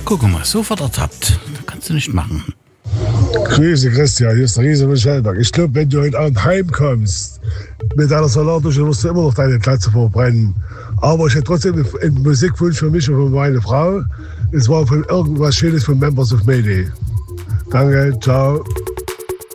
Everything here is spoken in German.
Guck mal, sofort ertappt. Das kannst du nicht machen. Grüße Christian, hier ist der Riese Michelberg. Ich glaube, wenn du heute Abend heimkommst mit deiner Solardusche, musst du immer noch deine Glatze verbrennen. Aber ich hätte trotzdem einen Musikwunsch für mich und für meine Frau. Es war von irgendwas Schönes von Members of Mayday. Danke, ciao.